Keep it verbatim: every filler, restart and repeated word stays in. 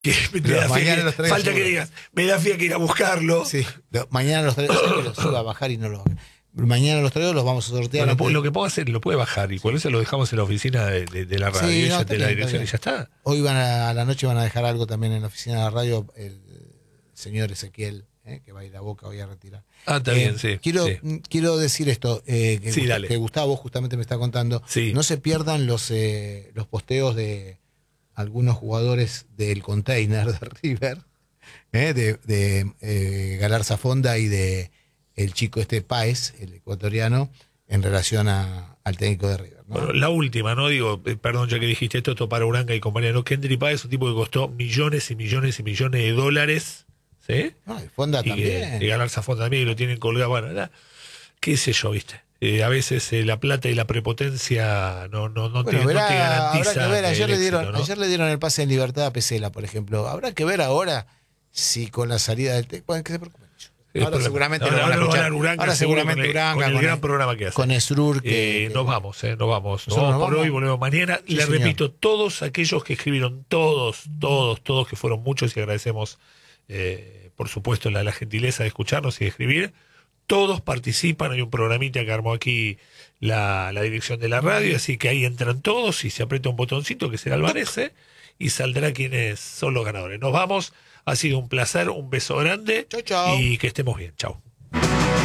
Que me Pero da mañana fe, los traigo falta que seguro. digas, me da fe que ir a buscarlo. Sí, lo- mañana los traigo, yo que los iba a bajar y no los mañana los traigo, los vamos a sortear. Bueno, antes. lo que puedo hacer, lo puede bajar y por eso lo dejamos en la oficina de, de- de la radio, Sí, y no, ya está de la bien, está dirección y bien. ya está. Hoy van a, a la noche van a dejar algo también en la oficina de la radio, el señor Ezequiel, eh, que va a ir a Boca hoy a retirar. Ah, está Eh, bien, sí. Quiero, sí. mm, quiero decir esto, eh, que, Sí, Gust- dale. que Gustavo justamente me está contando. Sí. No se pierdan los, eh, los posteos de algunos jugadores del container de River, eh, de, de eh, Galarza Fonda y de el chico este Páez, el ecuatoriano, en relación a, al técnico de River, ¿no? Bueno, la última, ¿no? Digo, eh, perdón, ya que dijiste esto, esto para Uranga y compañía, ¿no? Kendry Páez es un tipo que costó millones y millones y millones de dólares, ¿sí? No, y Fonda Y que también. y Galarza Fonda también, y lo tienen colgado, bueno, ¿verdad? Qué sé yo, ¿viste? Eh, a veces eh, la plata y la prepotencia no, no, no, Bueno, te, verá, no te habrá garantizan que ver, ayer el le dieron, éxito, ¿no? ayer le dieron el pase en libertad a Pesela, por ejemplo. Habrá que ver ahora si con la salida del técnico, bueno, que se preocupen ellos. Es Ahora problema. seguramente Ahora- lo van a ahora escuchar. van a Uranga, Ahora seguro, seguramente con el, Uranga con el con gran el- programa que hace. con Esrur que, Eh, que- nos vamos, eh, nos vamos. Nos Nosotros vamos nos por vamos. hoy, volvemos mañana. Sí, Le señor. repito, todos aquellos que escribieron, todos, todos, todos, que fueron muchos y agradecemos, eh, por supuesto, la, la gentileza de escucharnos y de escribir. Todos participan, hay un programita que armó aquí la, la dirección de la radio, así que ahí entran todos y se aprieta un botoncito que será Albanese y saldrá quienes son los ganadores. Nos vamos, ha sido un placer, un beso grande Chau, chau. y que estemos bien. Chao.